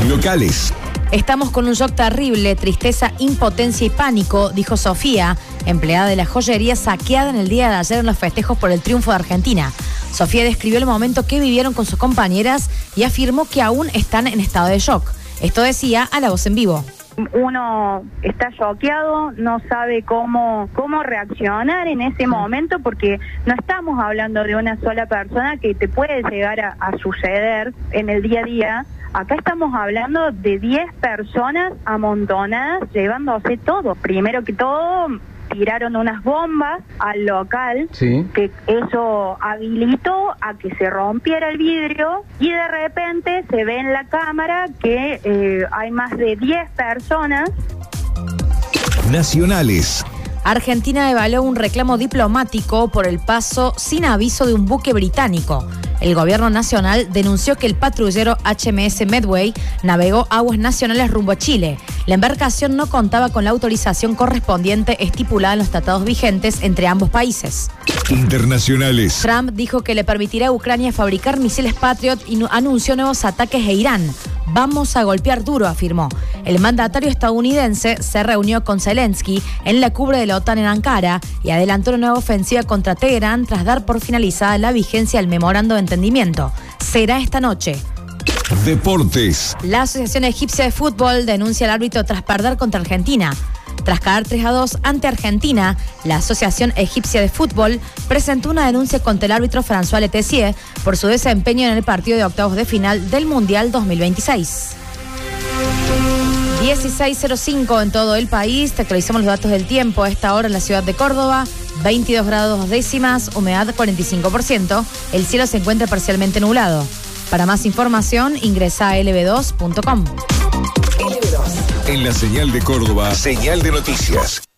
locales. Estamos con un shock terrible, tristeza, impotencia y pánico, dijo Sofía, empleada de la joyería saqueada en el día de ayer en los festejos por el triunfo de Argentina. Sofía describió el momento que vivieron con sus compañeras y afirmó que aún están en estado de shock. Esto decía a La Voz en Vivo. Uno está choqueado, no sabe cómo reaccionar en ese momento, porque no estamos hablando de una sola persona que te puede llegar a suceder en el día a día. Acá estamos hablando de 10 personas amontonadas llevándose todo. Primero que todo, tiraron unas bombas al local, sí, que eso habilitó a que se rompiera el vidrio, y de repente se ve en la cámara que hay más de 10 personas. Nacionales. Argentina evaluó un reclamo diplomático por el paso sin aviso de un buque británico. El gobierno nacional denunció que el patrullero HMS Medway navegó aguas nacionales rumbo a Chile. La embarcación no contaba con la autorización correspondiente estipulada en los tratados vigentes entre ambos países. Internacionales. Trump dijo que le permitirá a Ucrania fabricar misiles Patriot y anunció nuevos ataques a Irán. Vamos a golpear duro, afirmó. El mandatario estadounidense se reunió con Zelensky en la cumbre de la OTAN en Ankara y adelantó una nueva ofensiva contra Teherán tras dar por finalizada la vigencia del memorando de entendimiento. Será esta noche. Deportes. La Asociación Egipcia de Fútbol denuncia al árbitro tras perder contra Argentina. Tras caer 3-2 ante Argentina, la Asociación Egipcia de Fútbol presentó una denuncia contra el árbitro François Letessier por su desempeño en el partido de octavos de final del Mundial 2026. 16:05 en todo el país. Te actualizamos los datos del tiempo. A esta hora en la ciudad de Córdoba, 22 grados 2 décimas, humedad 45%. El cielo se encuentra parcialmente nublado. Para más información, ingresa a lb2.com. En la señal de Córdoba, señal de noticias.